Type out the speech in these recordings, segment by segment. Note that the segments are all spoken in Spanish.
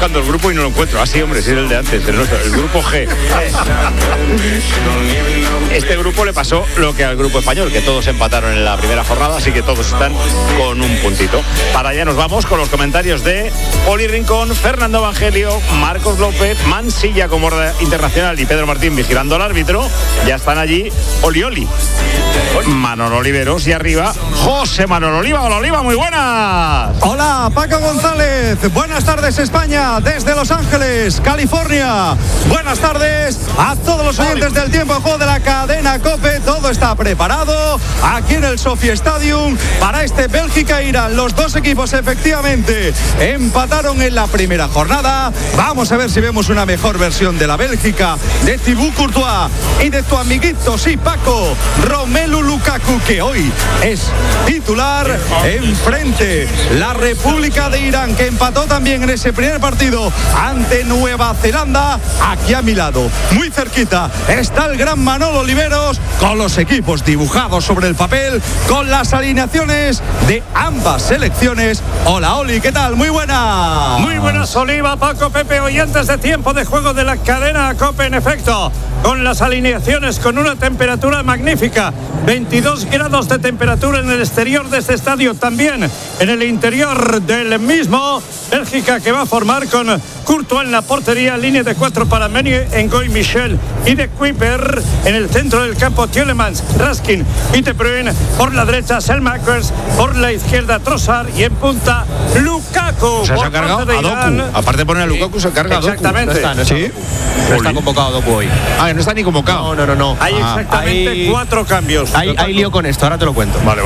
buscando el grupo y no lo encuentro. Así, hombre, sí, es el de antes, el grupo G. Este grupo le pasó lo que al grupo español, que todos empataron en la primera jornada, así que todos están con un puntito. Para allá nos vamos con los comentarios de Oli Rincón, Fernando Evangelio, Marcos López, Mansilla como orden internacional y Pedro Martín vigilando al árbitro. Ya están allí Oli, Manolo Oliveros y arriba José Manuel Oliva. Hola Oliva, muy buenas. Hola Paco González, buenas tardes España desde Los Ángeles, California. Buenas tardes a todos los oyentes del tiempo de juego de la cadena COPE. Todo está preparado aquí en el Sophie Stadium para este Bélgica-Irán. Los dos equipos efectivamente empataron en la primera jornada. Vamos a ver si vemos una mejor versión de la Bélgica, de Thibaut Courtois y de tu amiguito, sí Paco, Romelu Lukaku, que hoy es titular. Enfrente la República de Irán, que empató también en ese primer partido ante Nueva Zelanda. Aquí a mi lado, muy cerquita, está el gran Manolo Oliveros, con los equipos dibujados sobre el papel, con las alineaciones de ambas selecciones. Hola Oli, ¿qué tal? Muy buenas. Muy buenas Oliva, Paco, Pepe, oyentes de tiempo de juego de la cadena COPE. En efecto, con las alineaciones, con una temperatura magnífica, 22 grados de temperatura en el exterior de este estadio, también en el interior del mismo. Bélgica, que va a formar con Courtois en la portería, línea de 4 para Meunier, Ngoy, Michel y de Kuiper. En el centro del campo, Tielemans, Raskin y De Bruyne. Por la derecha, Selmakers. Por la izquierda, Trossard. Y en punta, Lukaku. O sea, se ha cargado a Doku. Aparte de poner a Lukaku, se carga a Doku. Exactamente. No está convocado Doku hoy. Ah, no está ni convocado. No. Hay exactamente 4 cambios. Hay lío con esto, ahora te lo cuento. Vale.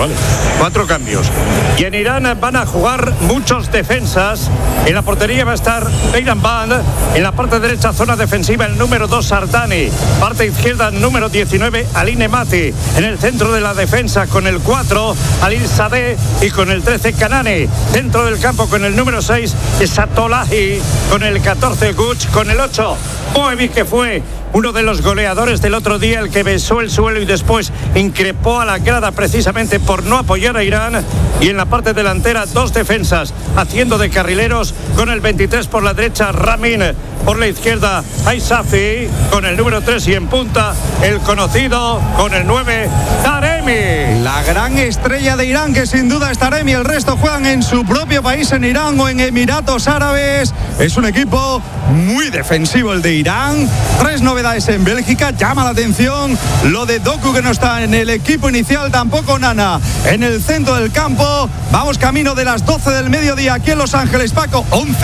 4 cambios. Y en Irán van a jugar muchos defensas. En la portería va a estar Beiran Band. En la parte derecha, zona defensiva, el número 2, Sardani. Parte izquierda, número 19, Aline Mati. En el centro de la defensa, con el 4, Alil Sadeh. Y con el 13, Kanane. Dentro del campo, con el número 6, Satolahi. Con el 14, Guch. Con el 8, Moebi, que fue uno de los goleadores del otro día, el que besó el suelo y después increpó a la grada precisamente por no apoyar a Irán. Y en la parte delantera, 2 defensas haciendo de carrileros, con el 23 por la derecha, Ramin. Por la izquierda, Aisafi, con el número 3, y en punta, el conocido con el 9, Taremi. La gran estrella de Irán, que sin duda es Taremi. El resto juegan en su propio país, en Irán o en Emiratos Árabes. Es un equipo muy defensivo el de Irán. 3 novedades en Bélgica. Llama la atención lo de Doku, que no está en el equipo inicial, tampoco Nana en el centro del campo. Vamos camino de las 12 del mediodía aquí en Los Ángeles, Paco.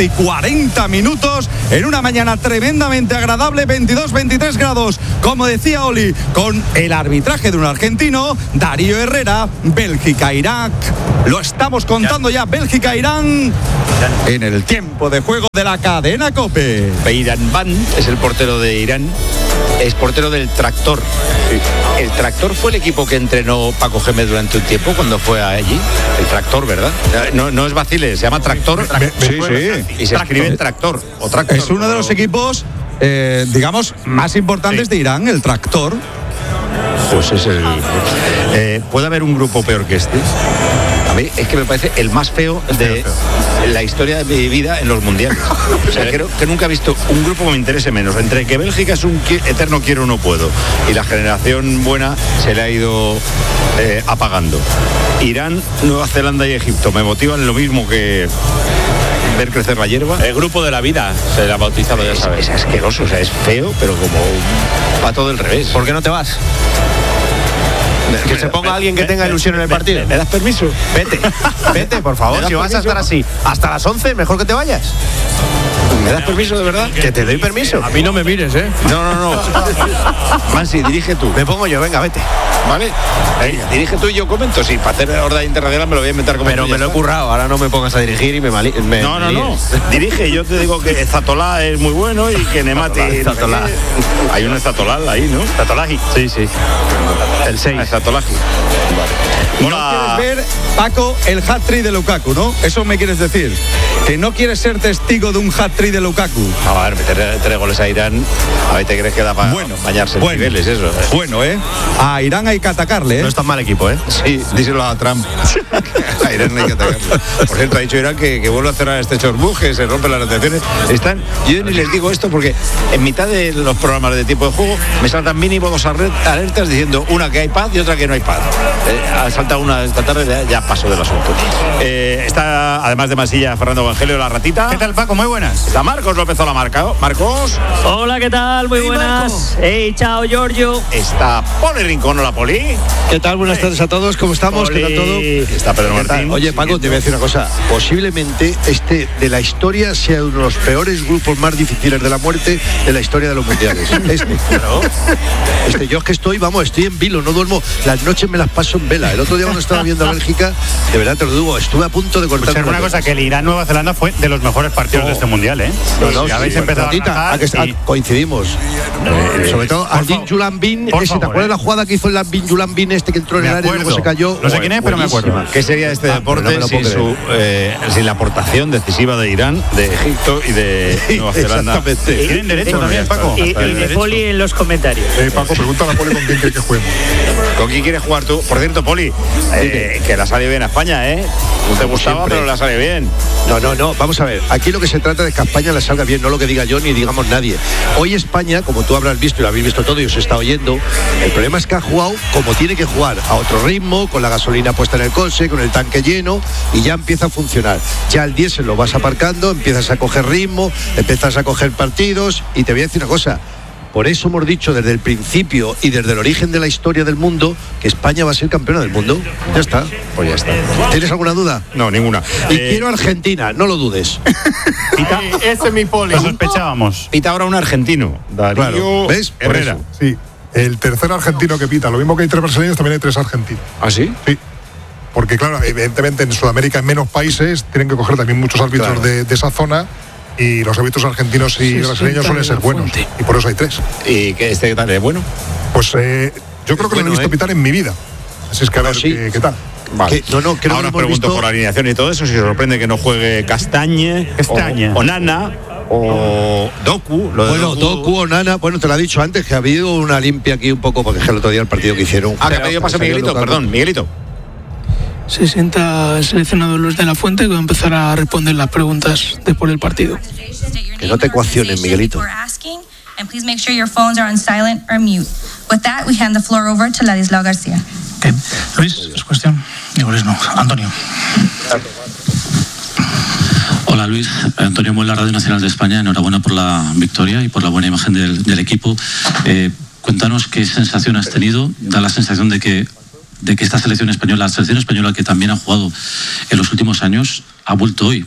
11:40 minutos en una mañana tremendamente agradable, 22-23 grados, como decía Oli, con el arbitraje de un argentino, Darío Herrera. Bélgica-Irak, lo estamos contando ya, Bélgica-Irán, en el tiempo de juego de la cadena COPE. Beiran Band es el portero de Irán, es portero del Tractor. El Tractor fue el equipo que entrenó Paco Gémez durante un tiempo cuando fue allí. El Tractor, ¿verdad? No es Basile, se llama Tractor. Sí. Y se escribe Tractor o Tractor. Es uno de los equipos, digamos, más importantes de Irán, el Tractor. Pues es el... ¿Puede haber un grupo peor que este? A mí es que me parece el más feo de la historia de mi vida en los mundiales. O sea, creo que nunca he visto un grupo que me interese menos. Entre que Bélgica es un eterno quiero no puedo y la generación buena se le ha ido apagando. Irán, Nueva Zelanda y Egipto me motivan lo mismo que ver crecer la hierba. El grupo de la vida se le ha bautizado, ya sabes. Es asqueroso, o sea, es feo, pero como un pato del revés. ¿Por qué no te vas? Que se ponga alguien que tenga ilusión en el partido. ¿Me das permiso? Vete, por favor. Si vas a estar así hasta las 11, mejor que te vayas. ¿Me das permiso de verdad? Que te doy permiso. A mí no me mires, ¿eh? No. Mansi, dirige tú. Me pongo yo, venga, vete. ¿Vale? Dirige tú y yo comento. Sí, para hacer horda internacional me lo voy a inventar como. Pero me lo he currado, ahora no me pongas a dirigir y me No. Dirige, yo te digo que Zatolá es muy bueno y que Nemati. Zatolá. Hay un Zatolá ahí, ¿no? Zatolahi. Sí. El 6. Zatolahi. Vale. No quieres ver, Paco, el hat-trick de Lukaku, ¿no? Eso me quieres decir. Que no quieres ser testigo de un hat-trick de Lukaku. A ver, meter 3 goles a Irán. A ver, ¿te crees que da para bañarse en niveles eso? Bueno, A Irán hay que atacarle, ¿eh? No es tan mal equipo, ¿eh? Sí, díselo a Trump. A Irán hay que atacarlo. Por cierto, ha dicho Irán que vuelve a cerrar este Hormuz, que se rompen las negociaciones. Yo ni les digo esto porque en mitad de los programas de tiempo de juego me saltan mínimo 2 alertas diciendo una que hay paz y otra que no hay paz. Ha saltado una esta tarde, ya paso del asunto. Está, además de Masilla, Fernando Evangelio, la ratita. ¿Qué tal, Paco? Muy buenas. Está Marcos López Olamarca. Marcos. Hola, ¿qué tal? Muy buenas. Hey, chao, Giorgio. Está Poli Rincón. Hola, Poli. ¿Qué tal? Buenas tardes a todos. ¿Cómo estamos? Poli. ¿Qué tal todo? Está Pedro Martín. Oye, Paco, te voy a decir una cosa. Posiblemente de la historia sea uno de los peores grupos más difíciles de la muerte de la historia de los mundiales. Yo es que estoy en vilo, no duermo. Las noches me las paso en vela. El otro día cuando estaba viendo a Bélgica, de verdad te lo digo, estuve a punto de cortar. Pues una cosa, que el Irán-Nueva Zelanda fue de los mejores partidos de este mundial, ¿eh? Ya habéis empezado a coincidimos. Sobre todo Ardín Julambin, ¿te acuerdas la jugada que hizo el Ardín Julambin que entró en el área y luego se cayó? No sé quién es, pero me acuerdo. ¿Qué sería este deporte sin la aportación decisiva de Irán, de Egipto y de Nueva Zelanda? Exactamente. Tienen derecho también, Paco. Y de Poli en los comentarios. Paco, pregúntale a Poli con quién quiere que juguemos. ¿Con quién quieres jugar tú? Por cierto, Poli, que la sale bien a España, ¿eh? No te gustaba, siempre. Pero la sale bien. No, vamos a ver. Aquí lo que se trata es que a España la salga bien, no lo que diga yo ni digamos nadie. Hoy España, como tú habrás visto y lo habéis visto todo y os está oyendo, el problema es que ha jugado como tiene que jugar, a otro ritmo, con la gasolina puesta en el coche, con el tanque lleno, y ya empieza a funcionar. Ya el diésel lo vas aparcando, empiezas a coger ritmo, empiezas a coger partidos, y te voy a decir una cosa. Por eso hemos dicho desde el principio y desde el origen de la historia del mundo que España va a ser campeona del mundo. Ya está. Pues ya está. ¿Tienes alguna duda? No, ninguna. Y quiero Argentina, no lo dudes. Ese es mi Poli. Lo sospechábamos. Pita ahora un argentino. Darío claro. ¿Ves? Herrera. Sí. El tercer argentino que pita. Lo mismo que hay 3 brasileños, también hay 3 argentinos. ¿Ah, sí? Sí. Porque, claro, evidentemente en Sudamérica, en menos países, tienen que coger también muchos árbitros de esa zona. Y los árbitros argentinos y brasileños suelen ser buenos. Y por eso hay 3. ¿Y qué tal es bueno? Pues yo creo que no lo he visto pitar en mi vida. Así es que a ver qué tal. Vale. Creo ahora os pregunto por alineación y todo eso, si os sorprende que no juegue Castañe. O Nana o Doku. Doku o Nana, te lo ha dicho antes, que ha habido una limpia aquí un poco, porque es que el otro día el partido que hicieron. Que ha pedido paso Miguelito, perdón, Miguelito. Se sienta el seleccionador Luis de la Fuente, que va a empezar a responder las preguntas de por el partido. Que no te ecuaciones, Miguelito. And please make sure your phones are on silent or mute. With that, we hand the floor over to Ladislao García. Okay. Luis, es cuestión. Digo, Luis no, Antonio. Hola Luis, Antonio Muela, Radio Nacional de España. Enhorabuena por la victoria y por la buena imagen del equipo. Cuéntanos qué sensación has tenido. Da la sensación de que esta selección española, que también ha jugado en los últimos años, ha vuelto hoy.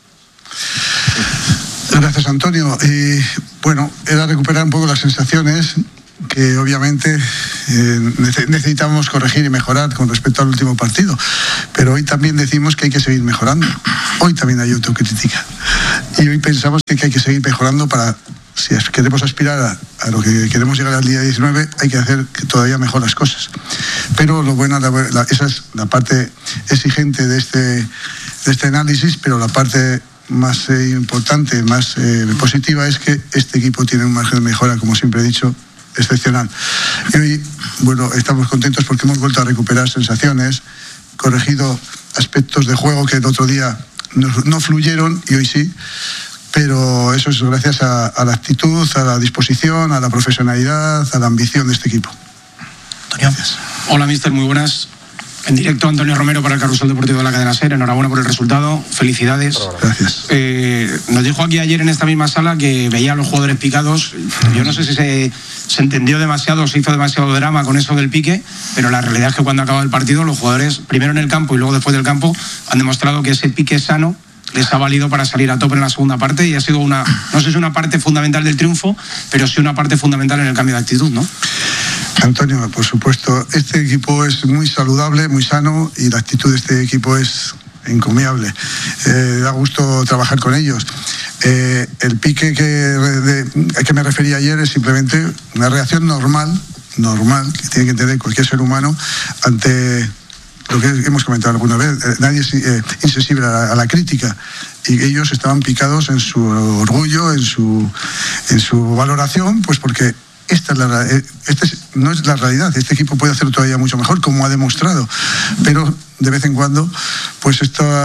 Gracias, Antonio. Era recuperar un poco las sensaciones que obviamente necesitamos corregir y mejorar con respecto al último partido. Pero hoy también decimos que hay que seguir mejorando. Hoy también hay autocrítica. Y hoy pensamos que hay que seguir mejorando para, si queremos aspirar a lo que queremos llegar al día 19, hay que hacer todavía mejor las cosas. Pero lo bueno, esa es la parte exigente de este análisis, pero la parte más importante, más positiva, es que este equipo tiene un margen de mejora, como siempre he dicho, excepcional. Y hoy, estamos contentos porque hemos vuelto a recuperar sensaciones, corregido aspectos de juego que el otro día no fluyeron y hoy sí, pero eso es gracias a la actitud, a la disposición, a la profesionalidad, a la ambición de este equipo. Antonio. Gracias. Hola, mister, muy buenas. En directo, Antonio Romero para el Carrusel Deportivo de la Cadena SER. Enhorabuena por el resultado. Felicidades. Gracias. Nos dijo aquí ayer en esta misma sala que veía a los jugadores picados. Yo no sé si se entendió demasiado o se hizo demasiado drama con eso del pique, pero la realidad es que cuando acaba el partido, los jugadores, primero en el campo y luego después del campo, han demostrado que ese pique sano les ha valido para salir a tope en la segunda parte, y ha sido no sé si es una parte fundamental del triunfo, pero sí una parte fundamental en el cambio de actitud, ¿no? Antonio, por supuesto, este equipo es muy saludable, muy sano, y la actitud de este equipo es encomiable. Da gusto trabajar con ellos. El pique que me refería ayer es simplemente una reacción normal que tiene que tener cualquier ser humano ante lo que hemos comentado alguna vez. Nadie es insensible a la crítica, y ellos estaban picados en su orgullo, en su valoración, pues porque no es la realidad. Este equipo puede hacerlo todavía mucho mejor, como ha demostrado, pero de vez en cuando pues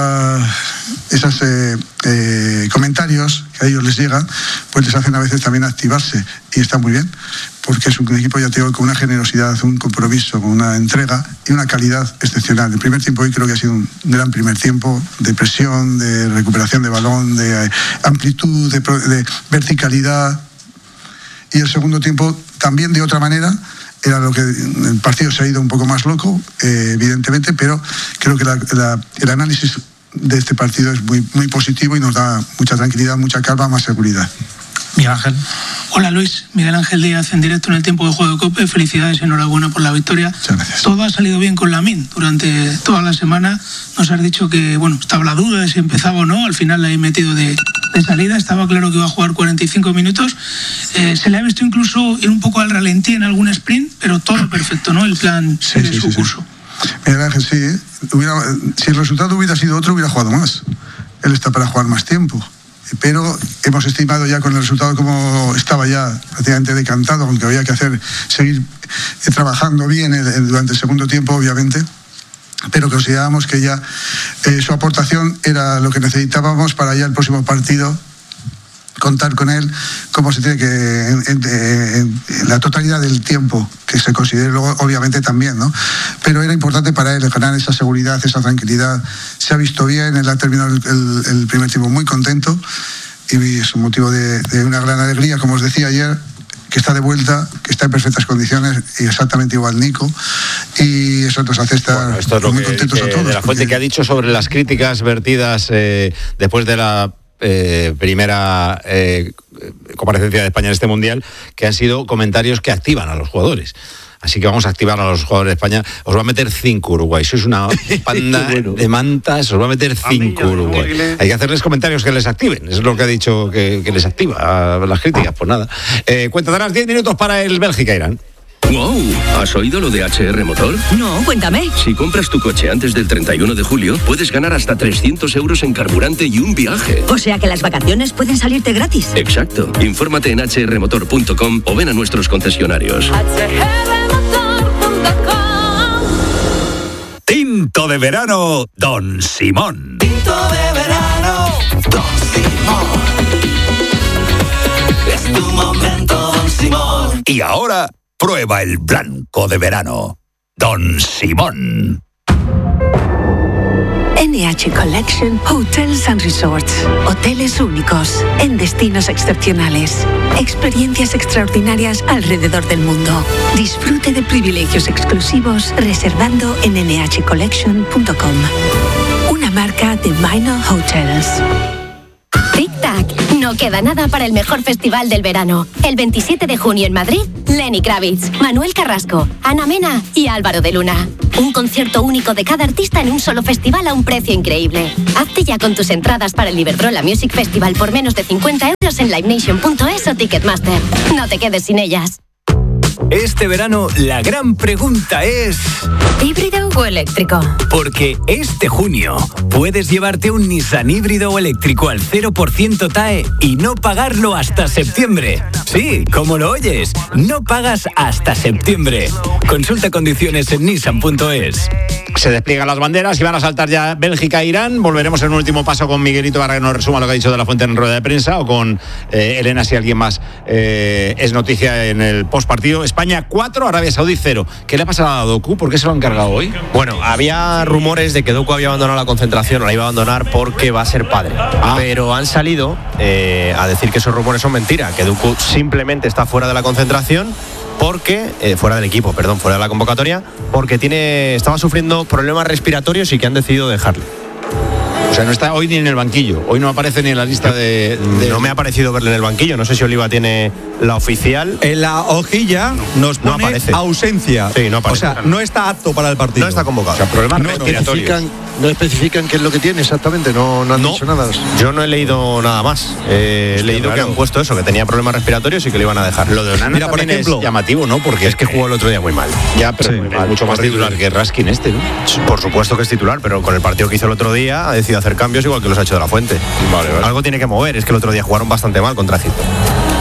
esos comentarios que a ellos les llegan pues les hacen a veces también activarse, y está muy bien, porque es un equipo, ya te digo, con una generosidad, un compromiso, con una entrega y una calidad excepcional. El primer tiempo hoy creo que ha sido un gran primer tiempo, de presión, de recuperación de balón, de amplitud, de verticalidad, y el segundo tiempo también de otra manera. Era lo que el partido se ha ido un poco más loco, evidentemente, pero creo que el análisis de este partido es muy, muy positivo y nos da mucha tranquilidad, mucha calma, más seguridad. Miguel Ángel. Hola Luis, Miguel Ángel Díaz en directo en el tiempo de juego de COPE. Felicidades, enhorabuena por la victoria. Muchas gracias. Todo ha salido bien con Lamine durante toda la semana. Nos has dicho que, bueno, estaba la duda de si empezaba o no. Al final la he metido de salida. Estaba claro que iba a jugar 45 minutos. Se le ha visto incluso ir un poco al ralentí en algún sprint, pero todo perfecto, ¿no? El plan sigue su curso. Miguel Ángel, sí. Si el resultado hubiera sido otro, hubiera jugado más. Él está para jugar más tiempo. Pero hemos estimado ya con el resultado como estaba ya prácticamente decantado, aunque había que seguir trabajando bien durante el segundo tiempo, obviamente, pero considerábamos que ya su aportación era lo que necesitábamos para ya el próximo partido contar con él como se tiene que en la totalidad del tiempo que se considere luego, obviamente también, ¿no? Pero era importante para él ganar esa seguridad, esa tranquilidad. Se ha visto bien, él ha terminado el primer tiempo muy contento y es un motivo de una gran alegría, como os decía ayer, que está de vuelta, que está en perfectas condiciones y exactamente igual Nico, y eso nos hace estar esto es lo muy contentos a todos. De la fuente que ha dicho sobre las críticas vertidas después de la primera comparecencia de España en este Mundial, que han sido comentarios que activan a los jugadores. Así que vamos a activar a los jugadores de España. Os va a meter 5 Uruguay. Sois una panda de mantas. Os va a meter 5 Uruguay. Hay que hacerles comentarios que les activen. Es lo que ha dicho que les activa a las críticas. Pues nada. Cuéntanos 10 minutos para el Bélgica-Irán. ¡Wow! ¿Has oído lo de HR Motor? No, cuéntame. Si compras tu coche antes del 31 de julio, puedes ganar hasta 300 euros en carburante y un viaje. O sea que las vacaciones pueden salirte gratis. Exacto. Infórmate en hrmotor.com o ven a nuestros concesionarios. Tinto de verano, Don Simón. Tinto de verano, Don Simón. Es tu momento, Don Simón. Y ahora, prueba el blanco de verano, Don Simón. NH Collection Hotels and Resorts. Hoteles únicos, en destinos excepcionales. Experiencias extraordinarias alrededor del mundo. Disfrute de privilegios exclusivos reservando en nhcollection.com. Una marca de Minor Hotels. Tic-tac, no queda nada para el mejor festival del verano. El 27 de junio en Madrid, Lenny Kravitz, Manuel Carrasco, Ana Mena y Álvaro de Luna. Un concierto único de cada artista en un solo festival a un precio increíble. Hazte ya con tus entradas para el Iberdrola Music Festival por menos de 50 euros en livenation.es o Ticketmaster. No te quedes sin ellas. Este verano la gran pregunta es... ¿híbrido o eléctrico? Porque este junio puedes llevarte un Nissan híbrido o eléctrico al 0% TAE y no pagarlo hasta septiembre. Sí, como lo oyes, no pagas hasta septiembre. Consulta condiciones en nissan.es. Se despliegan las banderas y van a saltar ya Bélgica e Irán. Volveremos en un último paso con Miguelito para que nos resuma lo que ha dicho de la fuente en rueda de prensa, o con Elena, si alguien más es noticia en el postpartido. España 4, Arabia Saudí 0. ¿Qué le ha pasado a Doku? ¿Por qué se lo han cargado hoy? Bueno, había rumores de que Doku había abandonado la concentración, o la iba a abandonar porque va a ser padre. Pero han salido a decir que esos rumores son mentira, que Doku simplemente está fuera de la concentración porque fuera del equipo, perdón, fuera de la convocatoria, porque estaba sufriendo problemas respiratorios y que han decidido dejarle. O sea, no está hoy ni en el banquillo. Hoy no aparece ni en la lista de... No me ha parecido verle en el banquillo. No sé si Oliva tiene la oficial. En la hojilla nos pone ausencia. Sí, no aparece. O sea, no está apto para el partido. No está convocado. O sea, problemas respiratorios. No especifican qué es lo que tiene exactamente. No han dicho nada. Yo no he leído nada más. He leído que han puesto eso, que tenía problemas respiratorios y que le iban a dejar. Lo de Onana, mira, por ejemplo, es llamativo, ¿no? Porque es que jugó el otro día muy mal. Ya, pero sí, es mucho más titular que Raskin este, ¿no? Por supuesto que es titular, pero con el partido que hizo el otro día ha decidido hacer cambios igual que los ha hecho de la Fuente. Vale. Algo tiene que mover. Es que el otro día jugaron bastante mal contra Egipto.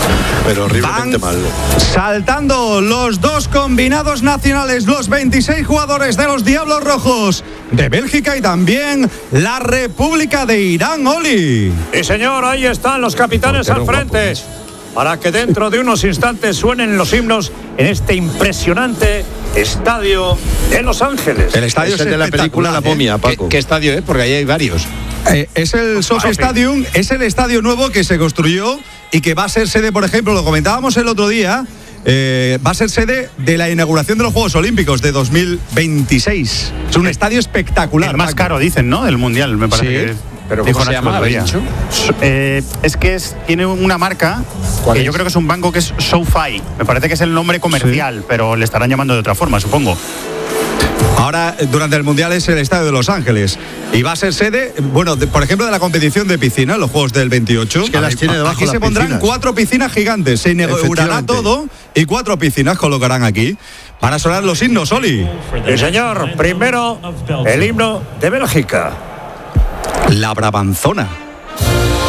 Pero horriblemente mal. Saltando los dos combinados nacionales, los 26 jugadores de los Diablos Rojos de Bélgica y también la República de Irán, Oli. Y señor, ahí están los capitanes al frente. Para que dentro de unos instantes suenen los himnos en este impresionante estadio de Los Ángeles. El estadio es el de la película La Momia, Paco. ¿Qué estadio es? Porque ahí hay varios. Es el SoFi Stadium, es el estadio nuevo que se construyó y que va a ser sede, por ejemplo, lo comentábamos el otro día, va a ser sede de la inauguración de los Juegos Olímpicos de 2026. Es un estadio espectacular. El más caro, dicen, ¿no? Del Mundial, me parece que... ¿Pero cómo se llama? Es que tiene una marca que yo creo que es un banco que es SoFi. Me parece que es el nombre comercial, pero le estarán llamando de otra forma, supongo. Ahora, durante el Mundial es el estadio de Los Ángeles. Y va a ser sede, bueno, por ejemplo, de la competición de piscina, los Juegos del 28. Es que las tiene debajo. Aquí se pondrán piscinas. 4 piscinas gigantes. Se inaugurará todo y 4 piscinas colocarán aquí. Van a sonar los himnos, Oli. Sí, señor. Primero, el himno de Bélgica. La Brabanzona.